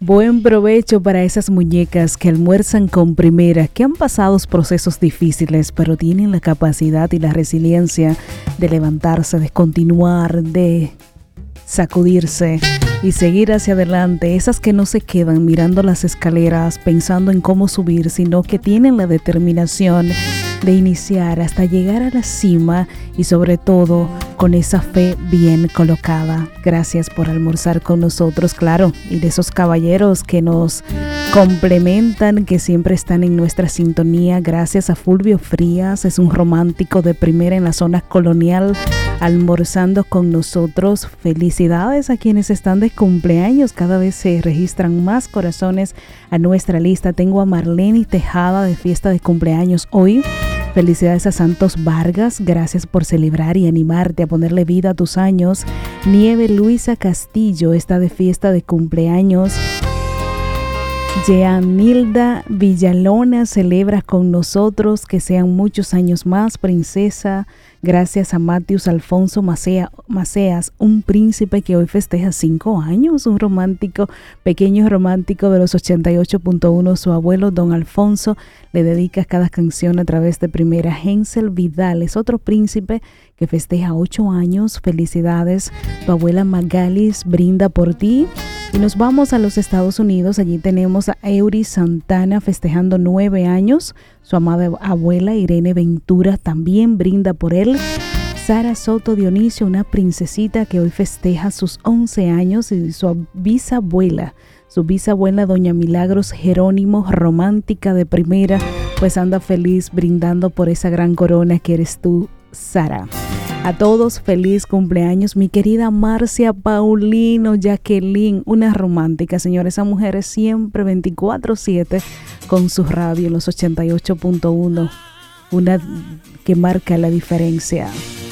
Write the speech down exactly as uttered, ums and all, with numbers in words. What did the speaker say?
Buen provecho para esas muñecas que almuerzan con primera, que han pasado procesos difíciles, pero tienen la capacidad y la resiliencia de levantarse, de continuar, de sacudirse y seguir hacia adelante. Esas que no se quedan mirando las escaleras pensando en cómo subir, sino que tienen la determinación de iniciar hasta llegar a la cima y sobre todo con esa fe bien colocada. Gracias por almorzar con nosotros, claro, y de esos caballeros que nos complementan, que siempre están en nuestra sintonía. Gracias a Fulvio Frías, es un romántico de primera en la zona colonial, almorzando con nosotros. Felicidades a quienes están de cumpleaños, cada vez se registran más corazones a nuestra lista. Tengo a Marlene Tejada de fiesta de cumpleaños hoy. Felicidades a Santos Vargas, gracias por celebrar y animarte a ponerle vida a tus años. Nieve Luisa Castillo está de fiesta de cumpleaños. Jeanilda Villalona celebra con nosotros, que sean muchos años más, princesa. Gracias a Matius Alfonso Macea, Maceas, un príncipe que hoy festeja cinco años, un romántico, pequeño romántico de los ochenta y ocho punto uno. Su abuelo, don Alfonso, le dedica cada canción a través de primera. Hensel Vidal es otro príncipe que festeja ocho años. Felicidades. Tu abuela Magalis brinda por ti. Y nos vamos a los Estados Unidos. Allí tenemos a Eury Santana festejando nueve años. Su amada abuela Irene Ventura también brinda por él. Sara Soto Dionisio, una princesita que hoy festeja sus once años. Y su bisabuela, su bisabuela doña Milagros Jerónimo, romántica de primera, pues anda feliz brindando por esa gran corona que eres tú, Sara. A todos, feliz cumpleaños, mi querida Marcia Paulino, Jacqueline, una romántica, señora. Esa mujer es siempre veinticuatro siete con su radio, los ochenta y ocho punto uno, una que marca la diferencia.